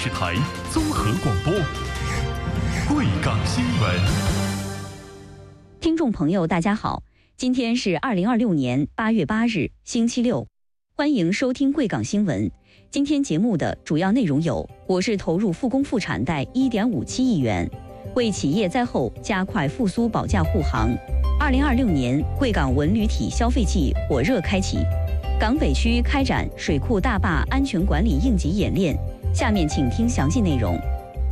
视台综合广播，贵港新闻。 听众朋友，大家好，今天是2026年8月8日，星期六，欢迎收听贵港新闻。今天节目的主要内容有：我市投入复工复产贷1.57亿元，为企业灾后加快复苏保驾护航。2026年贵港文旅体消费季火热开启，港北区开展水库大坝安全管理应急演练。下面请听详细内容。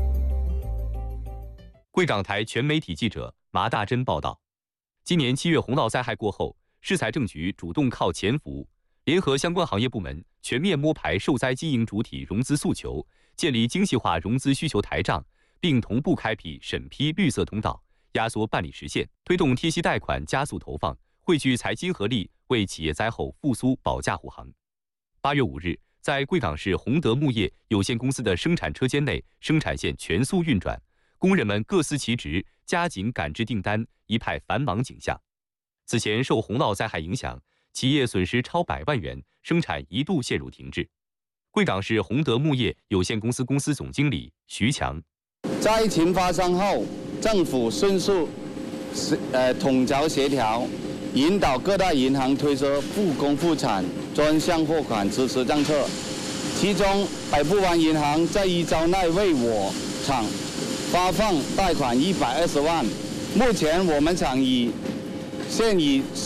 贵港台全媒体记者麻大珍报道，今年7月洪涝灾害过后，市财政局主动靠前服务，联合相关行业部门全面摸排受灾经营主体融资诉求，建立精细化融资需求台账，并同步开辟审批绿色通道，压缩办理时限，推动贴息贷款加速投放，汇聚财金合力，为企业灾后复苏保驾护航。8月5日，在贵港市宏德木业有限公司的生产车间内，生产线全速运转，工人们各司其职，加紧赶制订单，一派繁忙景象。此前受洪涝灾害影响，企业损失超100万元，生产一度陷入停滞。贵港市宏德木业有限公司公司总经理徐强： 灾情发生后，政府迅速统筹协调，引导各大银行推出复工复产专项货款支持政策，其中百富湾银行在1周内为我厂发放贷款120万。目前我们厂现已